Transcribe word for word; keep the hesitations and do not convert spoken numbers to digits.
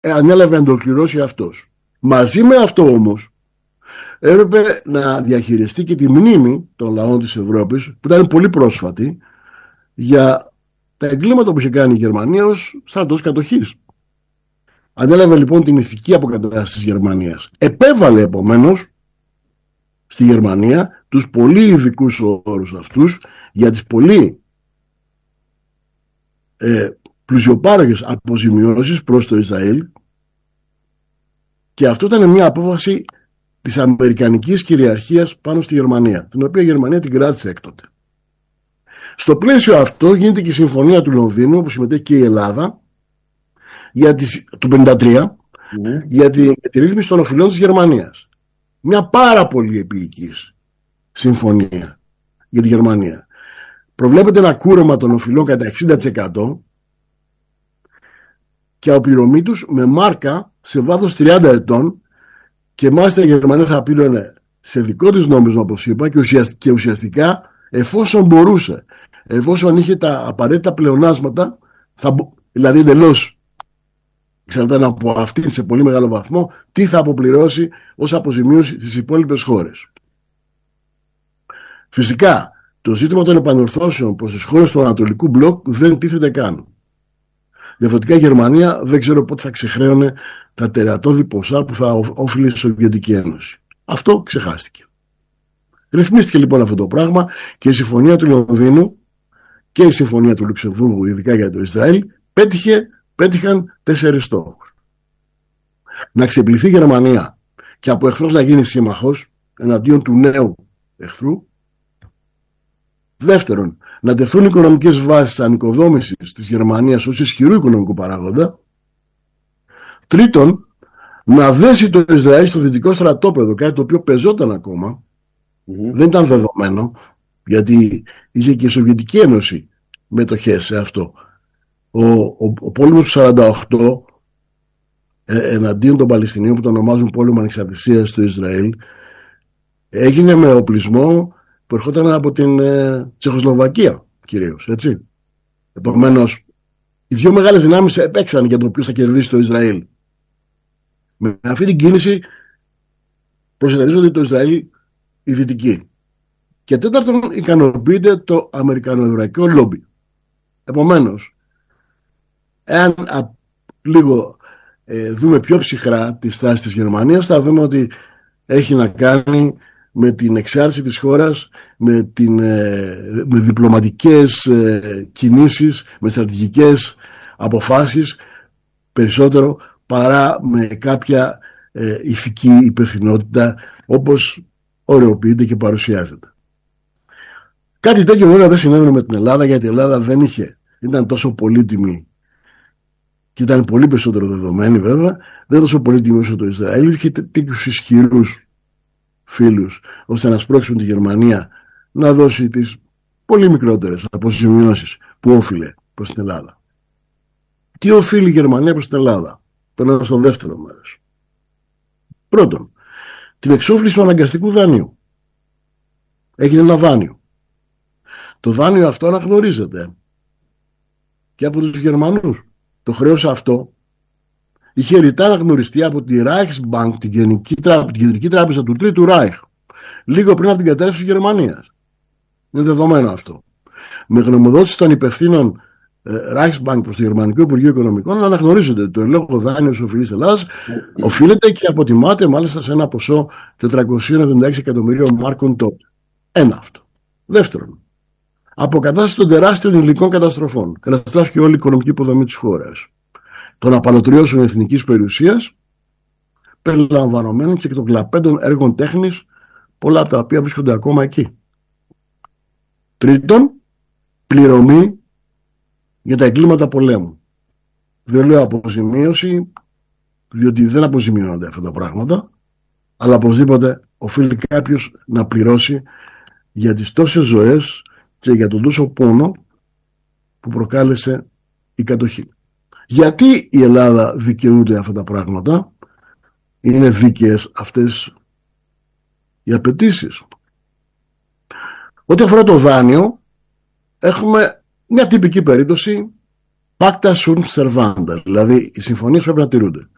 ε, ανέλαβε να το ολοκληρώσει αυτός. Μαζί με αυτό όμως έπρεπε να διαχειριστεί και τη μνήμη των λαών της Ευρώπης, που ήταν πολύ πρόσφατη, για τα εγκλήματα που είχε κάνει η Γερμανία ως στρατός κατοχής. Ανέλαβε λοιπόν την ηθική αποκατάσταση της Γερμανίας. Επέβαλε επομένως στη Γερμανία τους πολύ ειδικούς όρους αυτούς για τις πολύ ε, πλουσιοπάραγες αποζημιώσεις προς το Ισραήλ, και αυτό ήταν μια απόφαση της αμερικανικής κυριαρχίας πάνω στη Γερμανία, την οποία η Γερμανία την κράτησε έκτοτε. Στο πλαίσιο αυτό γίνεται και η Συμφωνία του Λονδίνου, όπου συμμετέχει και η Ελλάδα, για τις, του πενήντα τρία, mm. για, τη, για τη ρύθμιση των οφειλών της Γερμανίας. Μια πάρα πολύ επίοικης συμφωνία για τη Γερμανία. Προβλέπεται ένα κούρεμα των οφειλών κατά εξήντα τοις εκατό και αποπληρωμή τους με μάρκα σε βάθος τριάντα ετών, και μάλιστα η Γερμανία θα πλήρωνε σε δικό της νόμισμα, όπως είπα, και, ουσιαστικά, και ουσιαστικά εφόσον μπορούσε, εφόσον είχε τα απαραίτητα πλεονάσματα, θα, δηλαδή εντελώς εξαρτάται από αυτήν σε πολύ μεγάλο βαθμό τι θα αποπληρώσει ως αποζημίωση στις υπόλοιπες χώρες. Φυσικά το ζήτημα των επανορθώσεων προς τις χώρες του Ανατολικού Μπλοκ δεν τίθεται καν. Διαφορετικά η Γερμανία δεν ξέρω πότε θα ξεχρέωνε τα τερατώδη ποσά που θα όφιλε η Σοβιετική Ένωση. Αυτό ξεχάστηκε. Ρυθμίστηκε λοιπόν αυτό το πράγμα, και η Συμφωνία του Λονδίνου και η Συμφωνία του Λουξεμβούργου, ειδικά για το Ισραήλ, πέτυχε, πέτυχαν τέσσερις στόχους. Να ξεπληθεί η Γερμανία και από εχθρός να γίνει σύμμαχος εναντίον του νέου εχθρού. Δεύτερον, να τεθούν οικονομικές βάσεις ανοικοδόμησης της Γερμανίας ως ισχυρού οικονομικού παράγοντα. Τρίτον, να δέσει το Ισραήλ στο δυτικό στρατόπεδο, κάτι το οποίο πεζόταν ακόμα, mm-hmm. δεν ήταν δεδομένο, γιατί είχε και η Σοβιετική Ένωση μετοχές σε αυτό. Ο, ο, ο πόλεμος του σαράντα οκτώ ε, εναντίον των Παλαιστινίων, που το ονομάζουν πόλεμο ανεξαρτησίας στο Ισραήλ, έγινε με οπλισμό που ερχόταν από την ε, Τσεχοσλοβακία κυρίως, έτσι. Επομένως, οι δύο μεγάλες δυνάμεις έπαιξαν για το ποιος θα κερδίσει το Ισραήλ. Με αυτή την κίνηση προσεταιρίζονται το Ισραήλ οι δυτικοί. Και τέταρτον, ικανοποιείται το αμερικανοεβραϊκό λόμπι. Επομένως, εάν α, λίγο ε, δούμε πιο ψυχρά τη στάση της Γερμανίας, θα δούμε ότι έχει να κάνει με την εξάρτηση της χώρας, με, την, ε, με διπλωματικές ε, κινήσεις, με στρατηγικές αποφάσεις, περισσότερο παρά με κάποια ε, ηθική υπευθυνότητα, όπως ωρεοποιείται και παρουσιάζεται. Κάτι τέτοιο βέβαια δεν συνέβαινε με την Ελλάδα, γιατί η Ελλάδα δεν είχε, ήταν τόσο πολύτιμη και ήταν πολύ περισσότερο δεδομένη βέβαια, δεν ήταν τόσο πολύτιμη όσο το Ισραήλ, είχε τέτοιους ισχυρούς φίλους ώστε να σπρώξουν τη Γερμανία να δώσει τις πολύ μικρότερες αποζημιώσεις που όφιλε προς την Ελλάδα. Τι οφείλει η Γερμανία προς την Ελλάδα? Περνάω στο δεύτερο μέρος. Πρώτον, την εξόφληση του αναγκαστικού δανείου. Έγινε ένα δάνειο. Το δάνειο αυτό αναγνωρίζεται και από τους Γερμανούς. Το χρέος αυτό είχε ρητά αναγνωριστεί από τη Reichsbank, την Γενική Τράπεζα, την Κεντρική Τράπεζα του Τρίτου Ράιχ, λίγο πριν από την κατέρευση της Γερμανίας. Είναι δεδομένο αυτό. Με γνωμοδότηση των υπευθύνων ε, Reichsbank προς το Γερμανικό Υπουργείο Οικονομικών αναγνωρίζεται ότι το εν λόγω δάνειο της οφειλής Ελλάδας οφείλεται και αποτιμάται μάλιστα σε ένα ποσό τετρακόσια εβδομήντα έξι εκατομμυρίων μάρκων τότε. Ένα αυτό. Δεύτερον, αποκατάσταση των τεράστιων υλικών καταστροφών. Καταστράφηκε όλη η οικονομική υποδομή της χώρας. Των απαλωτριώσεων εθνικής περιουσίας, περιλαμβανομένων και των κλαπέντων έργων τέχνης, πολλά από τα οποία βρίσκονται ακόμα εκεί. Τρίτον, πληρωμή για τα εγκλήματα πολέμου. Δεν λέω αποζημίωση, διότι δεν αποζημιώνονται αυτά τα πράγματα, αλλά οπωσδήποτε οφείλει κάποιος να πληρώσει για τις τόσες ζωές και για τον τόσο πόνο που προκάλεσε η κατοχή. Γιατί η Ελλάδα δικαιούται αυτά τα πράγματα? Είναι δίκαιες αυτές οι απαιτήσεις? Ό,τι αφορά το δάνειο, έχουμε μια τυπική περίπτωση pacta sunt servanda, δηλαδή οι συμφωνίες πρέπει να τηρούνται.